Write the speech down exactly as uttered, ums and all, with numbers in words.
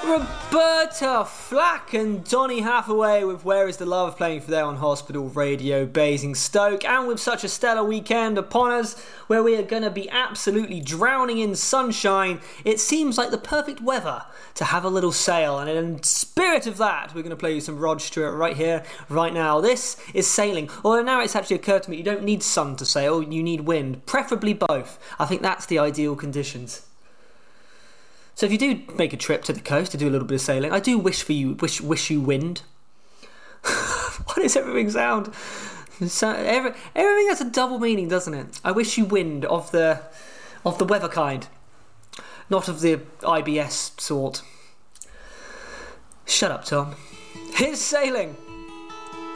Roberta Flack and Donny Hathaway with Where Is the Love playing for there on Hospital Radio Basingstoke, and with such a stellar weekend upon us where we are going to be absolutely drowning in sunshine, it seems like the perfect weather to have a little sail, and in spirit of that we're going to play you some Rod Stewart right here, right now. This is Sailing, although now it's actually occurred to me you don't need sun to sail, you need wind, preferably both. I think that's the ideal conditions. So if you do make a trip to the coast to do a little bit of sailing, I do wish for you, wish wish you wind. Why does everything sound? So, every, everything has a double meaning, doesn't it? I wish you wind of the of the weather kind, not of the I B S sort. Shut up, Tom. Here's Sailing.